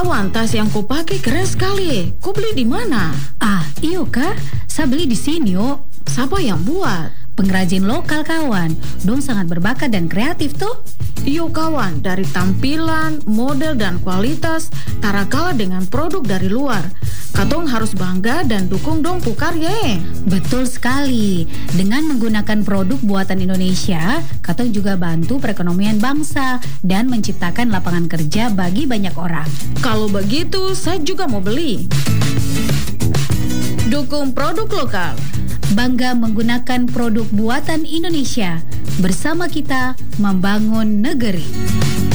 Kawan, tas yang kau pakai keren sekali. Kau beli di mana? Iyo kak, saya beli di sini yo. Siapa yang buat? Pengrajin lokal kawan, dong sangat berbakat dan kreatif tuh. Iyo kawan, dari tampilan, model, dan kualitas, tara kalah dengan produk dari luar. Katong harus bangga dan dukung dong pu karya. Betul sekali. Dengan menggunakan produk buatan Indonesia, katong juga bantu perekonomian bangsa dan menciptakan lapangan kerja bagi banyak orang. Kalau begitu, saya juga mau beli. Dukung produk lokal. Bangga menggunakan produk buatan Indonesia. Bersama kita membangun negeri.